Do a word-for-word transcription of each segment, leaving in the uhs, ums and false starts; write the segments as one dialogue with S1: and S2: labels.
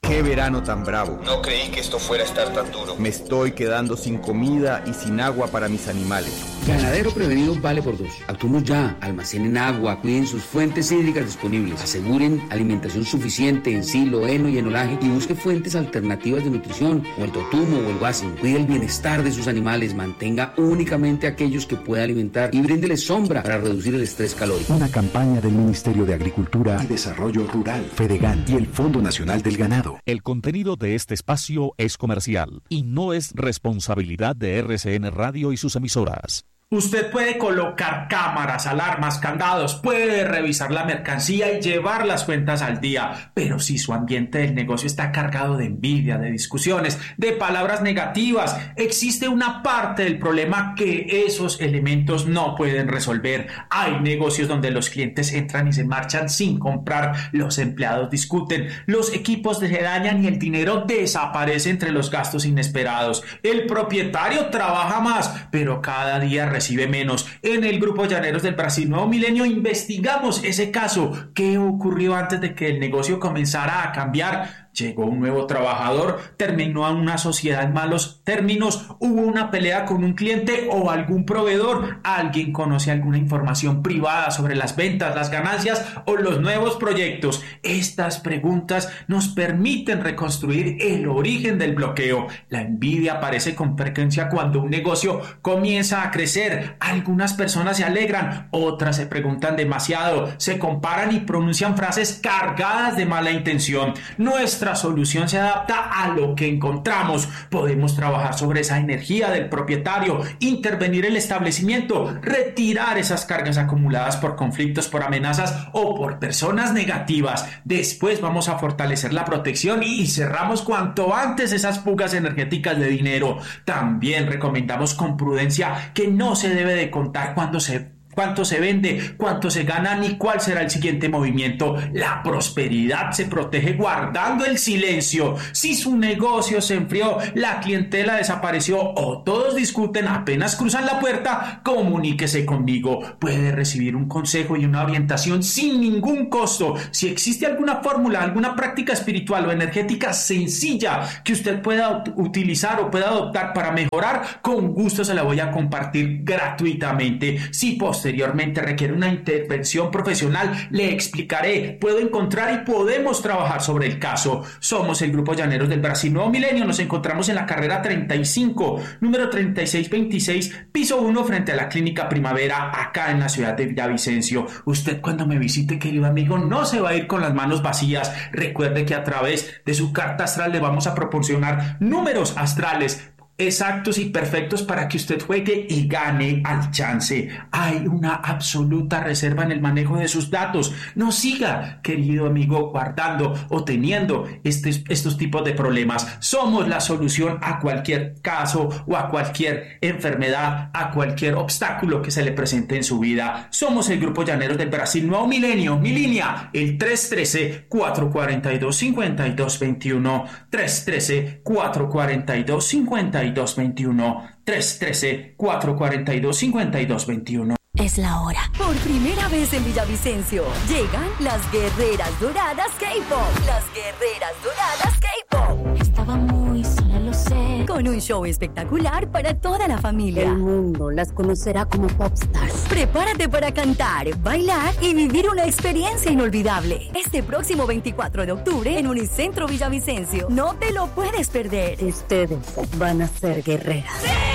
S1: ¡Qué verano tan bravo!
S2: No creí que esto fuera a estar tan duro.
S1: Me estoy quedando sin comida y sin agua para mis animales.
S3: Ganadero prevenido vale por dos. Actuemos ya, almacenen agua, cuiden sus fuentes hídricas disponibles, aseguren alimentación suficiente en silo, heno y enolaje y busque fuentes alternativas de nutrición, como el totumo o el guasin. Cuide el bienestar de sus animales, mantenga únicamente aquellos que pueda alimentar y bríndeles sombra para reducir el estrés calórico.
S4: Una campaña del Ministerio de Agricultura y Desarrollo Rural, FEDEGAN y el Fondo Nacional del Ganado.
S5: El contenido de este espacio es comercial y no es responsabilidad de R C N Radio y sus emisoras.
S6: Usted puede colocar cámaras, alarmas, candados, puede revisar la mercancía y llevar las cuentas al día, pero si su ambiente del negocio está cargado de envidia, de discusiones, de palabras negativas, existe una parte del problema que esos elementos no pueden resolver. Hay negocios donde los clientes entran y se marchan sin comprar, los empleados discuten, los equipos se dañan y el dinero desaparece entre los gastos inesperados. El propietario trabaja más, pero cada día recibe menos. En el Grupo Llaneros del Brasil Nuevo Milenio investigamos ese caso. ¿Qué ocurrió antes de que el negocio comenzara a cambiar? Llegó un nuevo trabajador, terminó en una sociedad en malos términos, hubo una pelea con un cliente o algún proveedor, alguien conoce alguna información privada sobre las ventas, las ganancias o los nuevos proyectos. Estas preguntas nos permiten reconstruir el origen del bloqueo. La envidia aparece con frecuencia cuando un negocio comienza a crecer. Algunas personas se alegran, otras se preguntan demasiado, se comparan y pronuncian frases cargadas de mala intención. Nuestra Nuestra solución se adapta a lo que encontramos. Podemos trabajar sobre esa energía del propietario, intervenir el establecimiento, retirar esas cargas acumuladas por conflictos, por amenazas o por personas negativas. Después vamos a fortalecer la protección y cerramos cuanto antes esas fugas energéticas de dinero. También recomendamos con prudencia que no se debe de contar cuando se cuánto se vende, cuánto se gana ni cuál será el siguiente movimiento. La prosperidad se protege guardando el silencio. Si su negocio se enfrió, la clientela desapareció o todos discuten apenas cruzan la puerta, comuníquese conmigo. Puede recibir un consejo y una orientación sin ningún costo. Si existe alguna fórmula, alguna práctica espiritual o energética sencilla que usted pueda utilizar o pueda adoptar para mejorar, con gusto se la voy a compartir gratuitamente. Si posteriormente Posteriormente requiere una intervención profesional, le explicaré, puedo encontrar y podemos trabajar sobre el caso. Somos el Grupo Llaneros del Brasil Nuevo Milenio, nos encontramos en la carrera treinta y cinco, número treinta y seis veintiséis, piso uno, frente a la Clínica Primavera, acá en la ciudad de Villavicencio. Usted cuando me visite, querido amigo, no se va a ir con las manos vacías. Recuerde que a través de su carta astral le vamos a proporcionar números astrales exactos y perfectos para que usted juegue y gane al chance. Hay una absoluta reserva en el manejo de sus datos. No siga, querido amigo, guardando o teniendo este, estos tipos de problemas. Somos la solución a cualquier caso o a cualquier enfermedad, a cualquier obstáculo que se le presente en su vida. Somos el Grupo Llaneros del Brasil Nuevo Milenio. Mi línea, el tres uno tres, cuatro cuatro dos, cinco dos dos uno. tres uno tres, cuatro cuatro dos, cinco dos dos uno. tres uno tres, cuatro cuatro dos, cinco dos dos uno.
S7: Es la hora. Por primera vez en Villavicencio llegan las Guerreras Doradas K-Pop. Las Guerreras Doradas K-Pop. Estaba muy sola, lo sé. Con un show espectacular para toda la familia. El mundo las conocerá como popstars. Prepárate para cantar, bailar y vivir una experiencia inolvidable. Este próximo veinticuatro de octubre en Unicentro Villavicencio. No te lo puedes perder. Ustedes van a ser guerreras.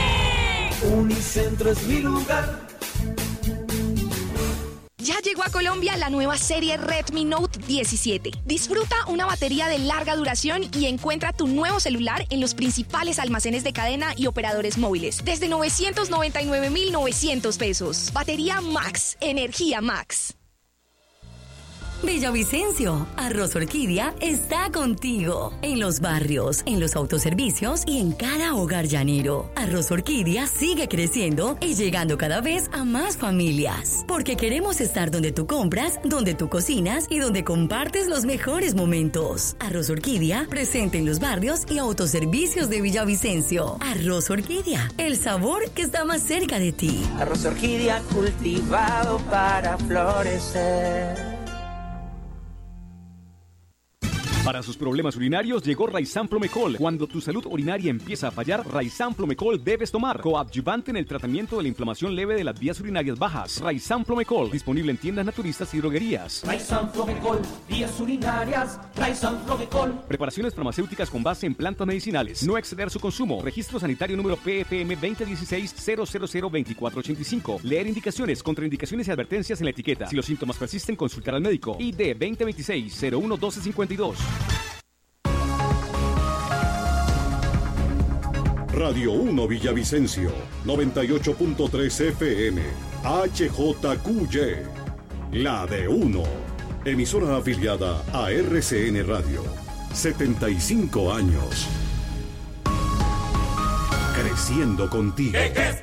S8: ¡Sí! Unicentro es mi lugar.
S9: Ya llegó a Colombia la nueva serie Redmi Note diecisiete. Disfruta una batería de larga duración y encuentra tu nuevo celular en los principales almacenes de cadena y operadores móviles desde novecientos noventa y nueve mil novecientos pesos. Batería Max, energía Max.
S7: Villavicencio, Arroz Orquídea está contigo. En los barrios, en los autoservicios y en cada hogar llanero. Arroz Orquídea sigue creciendo y llegando cada vez a más familias. Porque queremos estar donde tú compras, donde tú cocinas y donde compartes los mejores momentos. Arroz Orquídea, presente en los barrios y autoservicios de Villavicencio. Arroz Orquídea, el sabor que está más cerca de ti.
S8: Arroz Orquídea cultivado para florecer.
S10: Para sus problemas urinarios llegó Raizan Plomecol. Cuando tu salud urinaria empieza a fallar, Raizan Plomecol debes tomar. Coadyuvante en el tratamiento de la inflamación leve de las vías urinarias bajas. Raizan Plomecol, disponible en tiendas naturistas y droguerías.
S8: Raizan Plomecol, vías urinarias. Raizan Plomecol.
S10: Preparaciones farmacéuticas con base en plantas medicinales. No exceder su consumo. Registro sanitario número P F M veinte dieciséis cero cero cero veinticuatro ochenta y cinco. Leer indicaciones, contraindicaciones y advertencias en la etiqueta. Si los síntomas persisten, consultar al médico. I D veinte veintiséis cero uno doce cincuenta y dos.
S11: Radio uno Villavicencio, noventa y ocho punto tres F M, H J Q Y, la de uno, emisora afiliada a R C N Radio, setenta y cinco años, creciendo contigo.